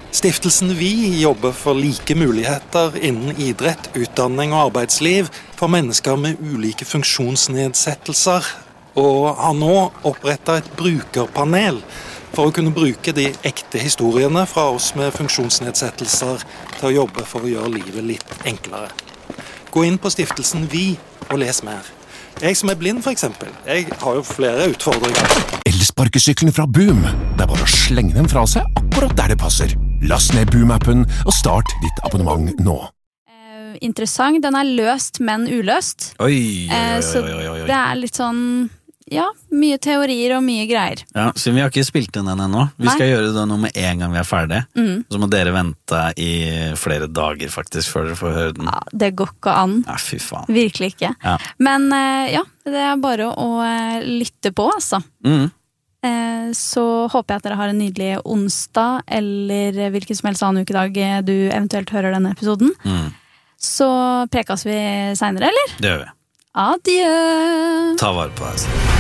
Stiftelsen Vi jobber for like muligheter innen idrett, utdanning og arbeidsliv for mennesker med ulike funksjonsnedsettelser, og har nå opprettet et brukerpanel for å kunne bruke de ekte historiene fra oss med funksjonsnedsettelser til å jobbe for å gjøre livet litt enklere. Gå inn på Stiftelsen Vi og les mer. Jeg som blind for eksempel, jeg har jo flere utfordringer. Elsparkesyklene fra Boom. Det bare å slenge dem fra seg akkurat der det passer. Last ned Boom-appen og start ditt abonnement nå. Interessant, den løst, men uløst. Oi. Så det litt sånn, ja, mye teorier og mye greier. Ja, så vi har ikke spilt inn den ennå. Vi skal gjøre det nå med en gang vi ferdig. Så må dere vente i flere dager faktisk før dere får høre den. Ja, det går ikke an. Ja, fy faen. Virkelig ikke. Ja. Men ja, det bare å lytte på, altså. Så håper jeg at dere har en nydelig onsdag, eller hvilken som helst annen ukedag du eventuelt hører denne episoden. Så prekas vi senere, eller? Det gjør vi. Adjø! Ta vare på deg.